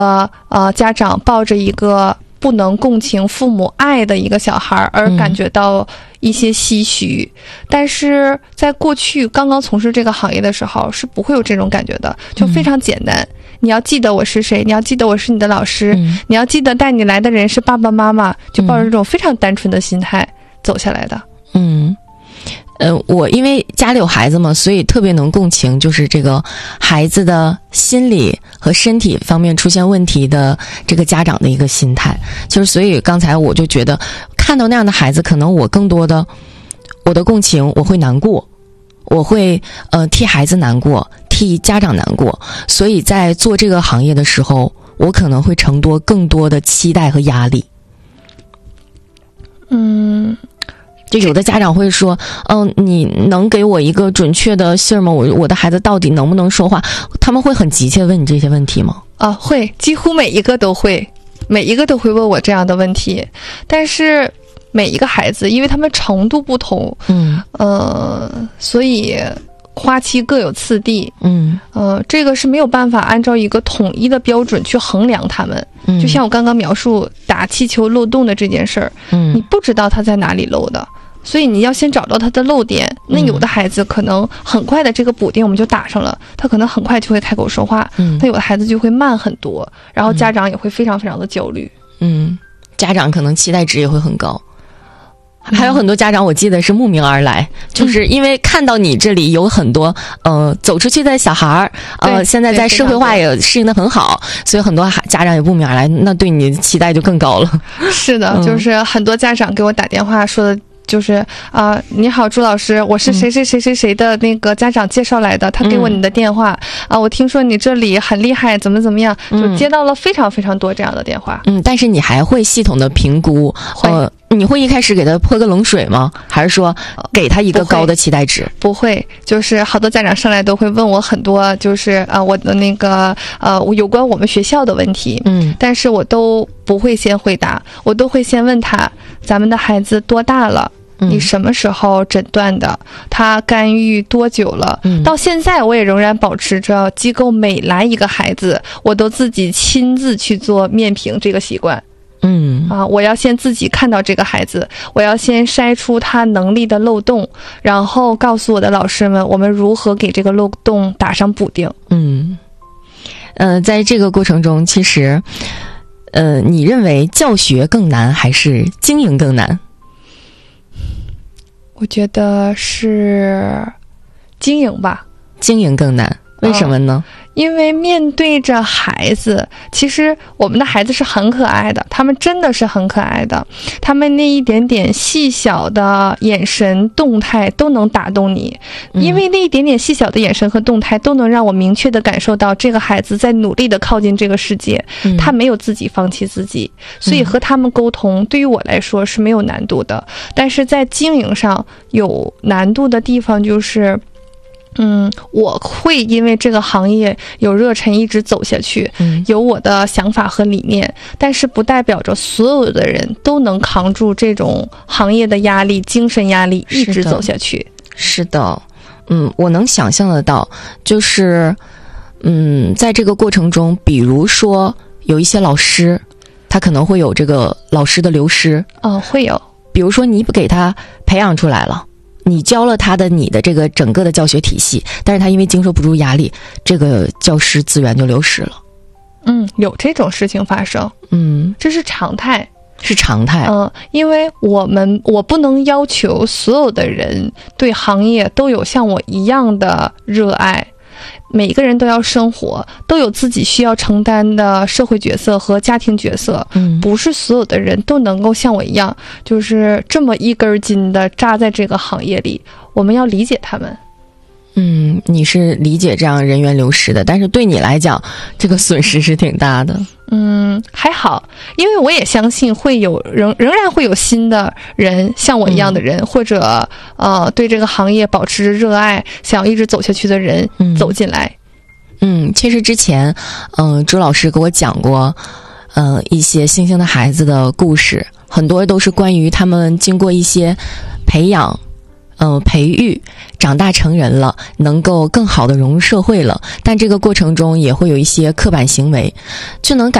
家长抱着一个不能共情父母爱的一个小孩而感觉到一些唏嘘，但是在过去刚刚从事这个行业的时候是不会有这种感觉的，就非常简单。你要记得我是谁，你要记得我是你的老师，你要记得带你来的人是爸爸妈妈，就抱着这种非常单纯的心态走下来的。 我因为家里有孩子嘛，所以特别能共情，就是这个孩子的心理和身体方面出现问题的这个家长的一个心态。就是所以刚才我就觉得看到那样的孩子，可能我更多的我的共情，我会难过，我会替孩子难过，替家长难过，所以在做这个行业的时候，我可能会承多更多的期待和压力。就有的家长会说，你能给我一个准确的信儿吗？我的孩子到底能不能说话？他们会很急切问你这些问题吗？ 会，几乎每一个都会问我这样的问题。但是每一个孩子，因为他们程度不同，所以花期各有次第。这个是没有办法按照一个统一的标准去衡量他们。就像我刚刚描述打气球漏洞的这件事儿，你不知道他在哪里漏的。所以你要先找到他的漏点。那有的孩子可能很快的这个补丁我们就打上了，他可能很快就会开口说话，那有的孩子就会慢很多，然后家长也会非常非常的焦虑。 家长可能期待值也会很高。还有很多家长我记得是慕名而来，就是因为看到你这里有很多走出去的小孩现在在社会化也适应得很好，所以很多家长也慕名而来，那对你的期待就更高了。 是的，就是很多家长给我打电话说的就是你好朱老师，我是谁谁谁谁谁的那个家长介绍来的，他给我你的电话我听说你这里很厉害，怎么怎么样，就接到了非常非常多这样的电话。 但是你还会系统的评估，你会一开始给他泼个冷水吗？还是说给他一个高的期待值？ 不会，就是好多家长上来都会问我很多，就是我的那个有关我们学校的问题，但是我都不会先回答，我都会先问他，咱们的孩子多大了？你什么时候诊断的？他干预多久了？到现在我也仍然保持着机构每来一个孩子，我都自己亲自去做面评这个习惯。我要先自己看到这个孩子，我要先筛出他能力的漏洞，然后告诉我的老师们，我们如何给这个漏洞打上补丁。 在这个过程中，其实你认为教学更难还是经营更难？ 我觉得是经营吧。 经营更难，为什么呢？ 因为面对着孩子，其实我们的孩子是很可爱的，他们真的是很可爱的，他们那一点点细小的眼神动态都能打动你，因为那一点点细小的眼神和动态都能让我明确的感受到这个孩子在努力的靠近这个世界，他没有自己放弃自己，所以和他们沟通对于我来说是没有难度的。但是在经营上有难度的地方就是我会因为这个行业有热忱一直走下去，有我的想法和理念，但是不代表着所有的人都能扛住这种行业的压力、精神压力一直走下去。 是的，我能想象得到，就是在这个过程中，比如说有一些老师，他可能会有这个老师的流失， 会有， 比如说你给他培养出来了，你教了他的你的这个整个的教学体系，但是他因为经受不住压力，这个教师资源就流失了。 有这种事情发生，这是常态， 是常态。 因为我不能要求所有的人对行业都有像我一样的热爱，每个人都要生活，都有自己需要承担的社会角色和家庭角色，不是所有的人都能够像我一样，就是这么一根筋的扎在这个行业里，我们要理解他们。 你是理解这样人员流失的，但是对你来讲，这个损失是挺大的。 还好，因为我也相信会有仍然会有新的人，像我一样的人，或者对这个行业保持热爱，想要一直走下去的人走进来。 其实之前朱老师给我讲过一些星星的孩子的故事，很多都是关于他们经过一些培养培育，长大成人了，能够更好的融入社会了，但这个过程中也会有一些刻板行为，就能感